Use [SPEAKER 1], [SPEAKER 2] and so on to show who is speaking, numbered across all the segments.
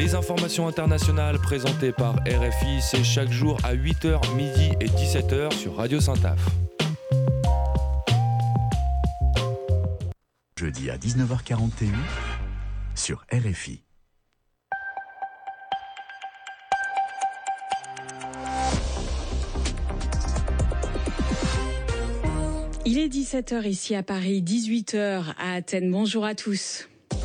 [SPEAKER 1] Les informations internationales présentées par RFI, c'est chaque jour à 8h, midi et 17h sur Radio Saint-Af.
[SPEAKER 2] Jeudi à 19h41 sur RFI.
[SPEAKER 3] Il est 17h ici à Paris, 18h à Athènes. Bonjour à tous.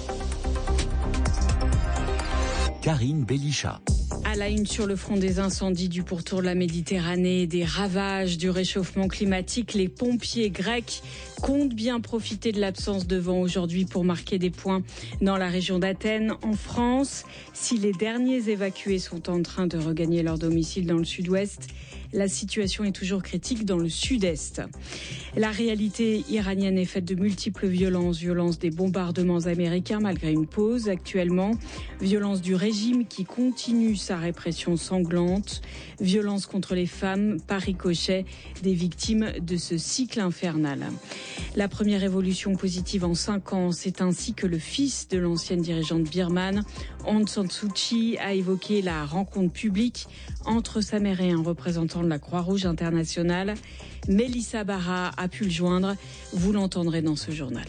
[SPEAKER 2] Karine Bélichat.
[SPEAKER 3] À la une sur le front des incendies du pourtour de la Méditerranée, des ravages du réchauffement climatique, les pompiers grecs comptent bien profiter de l'absence de vent aujourd'hui pour marquer des points dans la région d'Athènes. En France, si les derniers évacués sont en train de regagner leur domicile dans le sud-ouest, la situation est toujours critique dans le sud-est. La réalité iranienne est faite de multiples violences. Violence des bombardements américains malgré une pause actuellement. Violence du régime qui continue sa répression sanglante. Violence contre les femmes par ricochet des victimes de ce cycle infernal. La première évolution positive en 5 ans, c'est ainsi que le fils de l'ancienne dirigeante birmane, Aung San Suu Kyi, a évoqué la rencontre publique entre sa mère et un représentant de la Croix-Rouge internationale. Mélissa Barra a pu le joindre. Vous l'entendrez dans ce journal.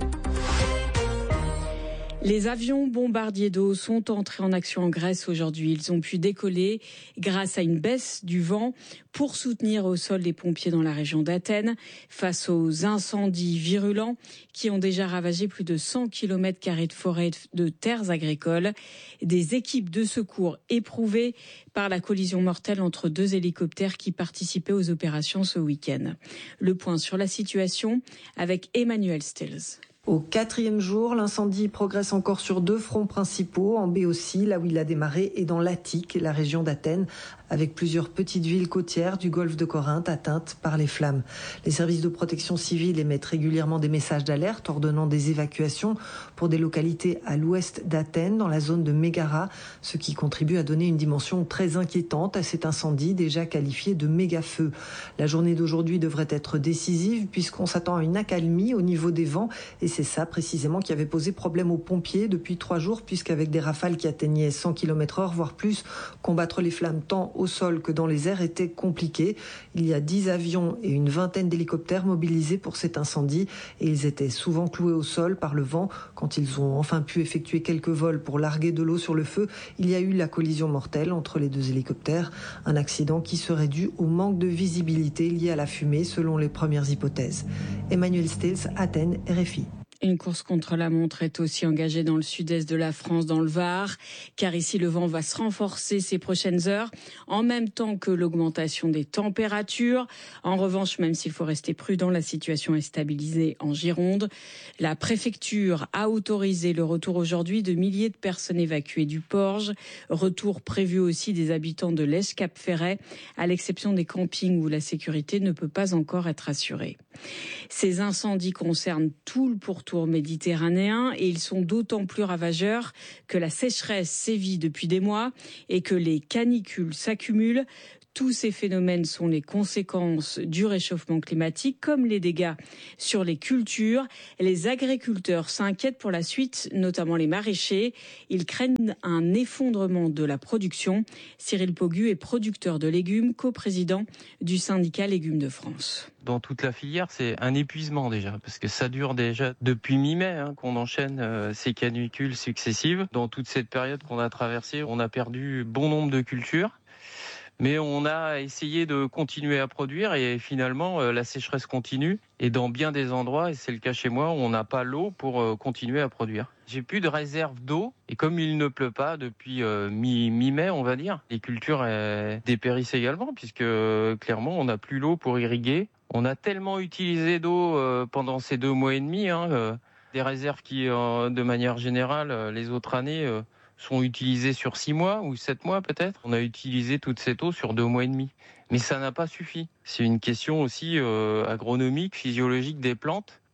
[SPEAKER 3] Les avions bombardiers d'eau sont entrés en action en Grèce aujourd'hui. Ils ont pu décoller grâce à une baisse du vent pour soutenir au sol les pompiers dans la région d'Athènes face aux incendies virulents qui ont déjà ravagé plus de 100 km² de forêt de terres agricoles. Des équipes de secours éprouvées par la collision mortelle entre 2 hélicoptères qui participaient aux opérations ce week-end. Le point sur la situation avec Emmanuel Stills.
[SPEAKER 4] Au 4e jour, l'incendie progresse encore sur 2 fronts principaux, en Béotie, là où il a démarré, et dans l'Attique, la région d'Athènes, avec plusieurs petites villes côtières du golfe de Corinthe atteintes par les flammes. Les services de protection civile émettent régulièrement des messages d'alerte ordonnant des évacuations pour des localités à l'ouest d'Athènes, dans la zone de Mégara, ce qui contribue à donner une dimension très inquiétante à cet incendie déjà qualifié de méga-feu. La journée d'aujourd'hui devrait être décisive puisqu'on s'attend à une accalmie au niveau des vents et c'est ça précisément qui avait posé problème aux pompiers depuis 3 jours puisqu'avec des rafales qui atteignaient 100 km/h, voire plus, combattre les flammes tant au sol que dans les airs était compliqué. Il y a 10 avions et une vingtaine d'hélicoptères mobilisés pour cet incendie et ils étaient souvent cloués au sol par le vent. Quand ils ont enfin pu effectuer quelques vols pour larguer de l'eau sur le feu, il y a eu la collision mortelle entre les 2 hélicoptères. Un accident qui serait dû au manque de visibilité lié à la fumée selon les premières hypothèses. Emmanuel Stills, Athènes, RFI.
[SPEAKER 3] Une course contre la montre est aussi engagée dans le sud-est de la France, dans le Var, car ici le vent va se renforcer ces prochaines heures, en même temps que l'augmentation des températures. En revanche, même s'il faut rester prudent, la situation est stabilisée en Gironde. La préfecture a autorisé le retour aujourd'hui de milliers de personnes évacuées du Porge. Retour prévu aussi des habitants de l'Esch-Cap-Ferret, à l'exception des campings où la sécurité ne peut pas encore être assurée. Ces incendies concernent tout le pourtour méditerranéen et ils sont d'autant plus ravageurs que la sécheresse sévit depuis des mois et que les canicules s'accumulent. Tous ces phénomènes sont les conséquences du réchauffement climatique, comme les dégâts sur les cultures. Les agriculteurs s'inquiètent pour la suite, notamment les maraîchers. Ils craignent un effondrement de la production. Cyril Pogu est producteur de légumes, coprésident du syndicat Légumes de France.
[SPEAKER 5] Dans toute la filière, c'est un épuisement déjà, parce que ça dure déjà depuis mi-mai qu'on enchaîne ces canicules successives. Dans toute cette période qu'on a traversée, on a perdu bon nombre de cultures. Mais on a essayé de continuer à produire et finalement la sécheresse continue. Et dans bien des endroits, et c'est le cas chez moi, on n'a pas l'eau pour continuer à produire. J'ai plus de réserve d'eau et comme il ne pleut pas depuis mi-mai, on va dire, les cultures dépérissent également puisque clairement on n'a plus l'eau pour irriguer. On a tellement utilisé d'eau pendant ces 2 mois et demi, des réserves qui, de manière générale, les autres années sont utilisées sur 6 mois ou 7 mois peut-être. On a utilisé toute cette eau sur 2 mois et demi. Mais ça n'a pas suffi. C'est une question aussi agronomique, physiologique des plantes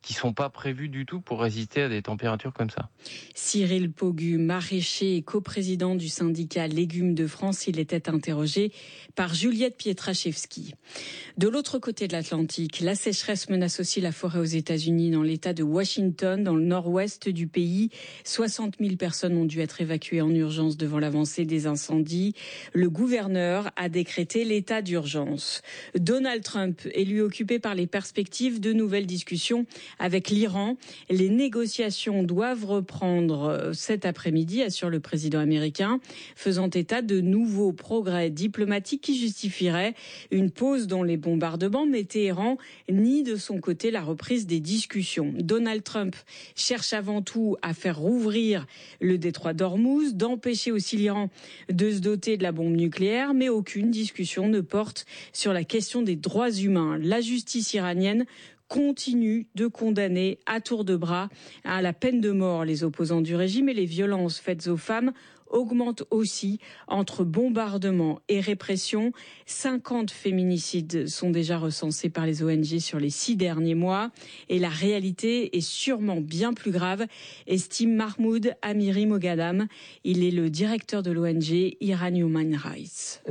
[SPEAKER 5] qui sont pas prévus du tout pour résister à des températures comme ça.
[SPEAKER 3] Cyril Pogu, maraîcher et coprésident du syndicat Légumes de France, il était interrogé par Juliette Pietraszewski. De l'autre côté de l'Atlantique, la sécheresse menace aussi la forêt aux États-Unis, dans l'État de Washington, dans le nord-ouest du pays. 60 000 personnes ont dû être évacuées en urgence devant l'avancée des incendies. Le gouverneur a décrété l'état d'urgence. Donald Trump est lui occupé par les perspectives de nouvelles discussions avec l'Iran. Les négociations doivent reprendre cet après-midi, assure le président américain, faisant état de nouveaux progrès diplomatiques qui justifieraient une pause dans les bombardements, mais Téhéran nie de son côté la reprise des discussions. Donald Trump cherche avant tout à faire rouvrir le détroit d'Ormuz, d'empêcher aussi l'Iran de se doter de la bombe nucléaire, mais aucune discussion ne porte sur la question des droits humains. La justice iranienne continue de condamner à tour de bras à la peine de mort les opposants du régime, et les violences faites aux femmes augmente aussi entre bombardements et répression. 50 féminicides sont déjà recensés par les ONG sur les 6 derniers mois. Et la réalité est sûrement bien plus grave, estime Mahmoud Amiri Moghadam. Il est le directeur de l'ONG Iran Human Rights.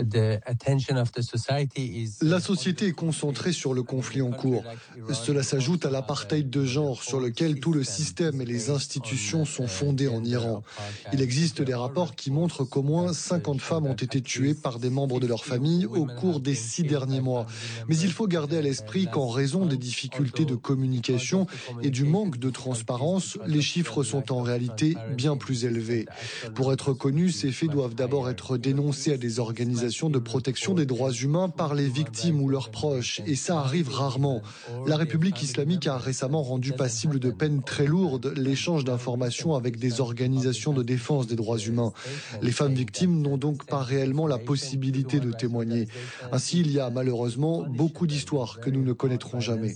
[SPEAKER 6] La société est concentrée sur le conflit en cours. Cela s'ajoute à l'apartheid de genre sur lequel tout le système et les institutions sont fondés en Iran. Il existe des rapports qui montrent qu'au moins 50 femmes ont été tuées par des membres de leur famille au cours des 6 derniers mois. Mais il faut garder à l'esprit qu'en raison des difficultés de communication et du manque de transparence, les chiffres sont en réalité bien plus élevés. Pour être connus, ces faits doivent d'abord être dénoncés à des organisations de protection des droits humains par les victimes ou leurs proches, et ça arrive rarement. La République islamique a récemment rendu passible de peines très lourdes l'échange d'informations avec des organisations de défense des droits humains. Les femmes victimes n'ont donc pas réellement la possibilité de témoigner. Ainsi, il y a malheureusement beaucoup d'histoires que nous ne connaîtrons jamais.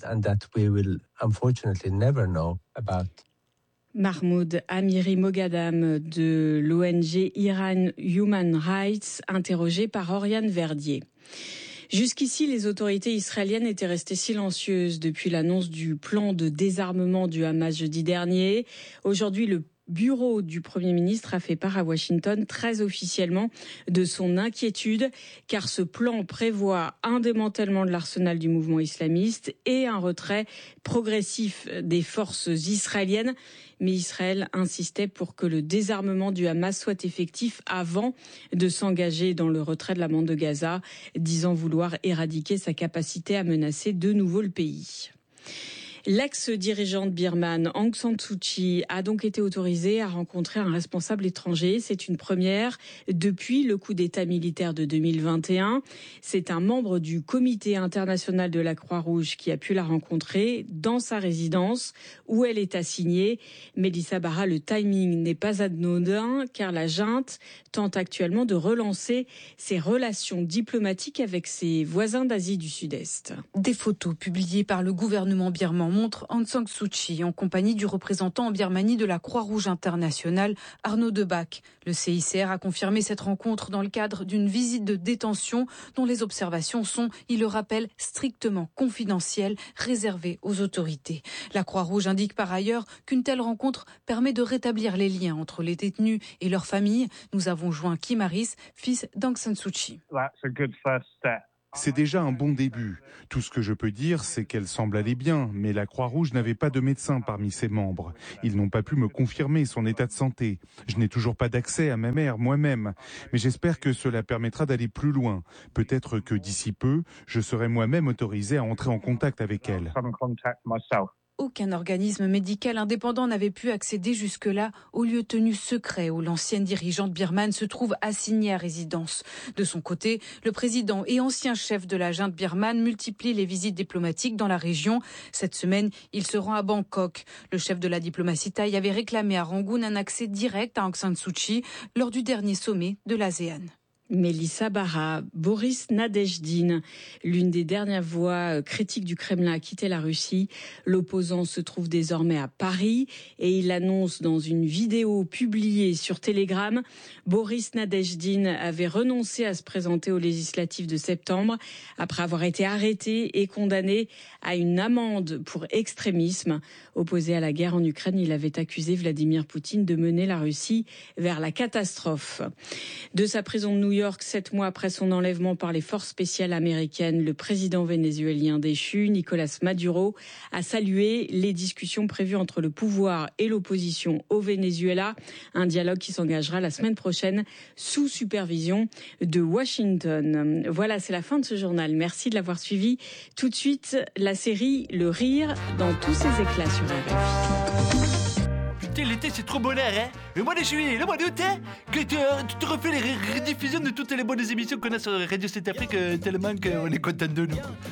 [SPEAKER 3] Mahmoud Amiri Moghadam de l'ONG Iran Human Rights, interrogé par Oriane Verdier. Jusqu'ici, les autorités israéliennes étaient restées silencieuses depuis l'annonce du plan de désarmement du Hamas jeudi dernier. Aujourd'hui, le bureau du Premier ministre a fait part à Washington très officiellement de son inquiétude, car ce plan prévoit un démantèlement de l'arsenal du mouvement islamiste et un retrait progressif des forces israéliennes. Mais Israël insistait pour que le désarmement du Hamas soit effectif avant de s'engager dans le retrait de la bande de Gaza, disant vouloir éradiquer sa capacité à menacer de nouveau le pays. L'ex-dirigeante birmane Aung San Suu Kyi a donc été autorisée à rencontrer un responsable étranger. C'est une première depuis le coup d'État militaire de 2021. C'est un membre du comité international de la Croix-Rouge qui a pu la rencontrer dans sa résidence où elle est assignée. Mélissa Barra, le timing n'est pas anodin car la junte tente actuellement de relancer ses relations diplomatiques avec ses voisins d'Asie du Sud-Est.
[SPEAKER 7] Des photos publiées par le gouvernement birman montre Aung San Suu Kyi en compagnie du représentant en Birmanie de la Croix-Rouge internationale, Arnaud Debac. Le CICR a confirmé cette rencontre dans le cadre d'une visite de détention dont les observations sont, il le rappelle, strictement confidentielles, réservées aux autorités. La Croix-Rouge indique par ailleurs qu'une telle rencontre permet de rétablir les liens entre les détenus et leurs familles. Nous avons joint Kim Harris, fils d'Aung San Suu Kyi.
[SPEAKER 8] C'est déjà un bon début. Tout ce que je peux dire, c'est qu'elle semble aller bien, mais la Croix-Rouge n'avait pas de médecin parmi ses membres. Ils n'ont pas pu me confirmer son état de santé. Je n'ai toujours pas d'accès à ma mère moi-même, mais j'espère que cela permettra d'aller plus loin. Peut-être que d'ici peu, je serai moi-même autorisé à entrer en contact avec elle.
[SPEAKER 7] Aucun organisme médical indépendant n'avait pu accéder jusque-là au lieu tenu secret où l'ancienne dirigeante birmane se trouve assignée à résidence. De son côté, le président et ancien chef de la junte birmane multiplie les visites diplomatiques dans la région. Cette semaine, il se rend à Bangkok. Le chef de la diplomatie thaï avait réclamé à Rangoon un accès direct à Aung San Suu Kyi lors du dernier sommet de l'ASEAN.
[SPEAKER 3] Mélissa Barra, Boris Nadezhdin, l'une des dernières voix critiques du Kremlin, a quitté la Russie. L'opposant se trouve désormais à Paris et il annonce dans une vidéo publiée sur Telegram. Boris Nadezhdin avait renoncé à se présenter aux législatives de septembre après avoir été arrêté et condamné à une amende pour extrémisme. Opposé à la guerre en Ukraine, il avait accusé Vladimir Poutine de mener la Russie vers la catastrophe. De sa prison de New York, 7 mois après son enlèvement par les forces spéciales américaines, le président vénézuélien déchu, Nicolás Maduro, a salué les discussions prévues entre le pouvoir et l'opposition au Venezuela. Un dialogue qui s'engagera la semaine prochaine sous supervision de Washington. Voilà, c'est la fin de ce journal. Merci de l'avoir suivi. Tout de suite, la série Le Rire dans tous ses éclats sur RFI.
[SPEAKER 9] Putain, l'été c'est trop bonheur, hein. Le mois de juillet, le mois d'août, hein, que tu te refais les rediffusions de toutes les bonnes émissions qu'on a sur Radio Saint-Afrique tellement qu'on est content de nous.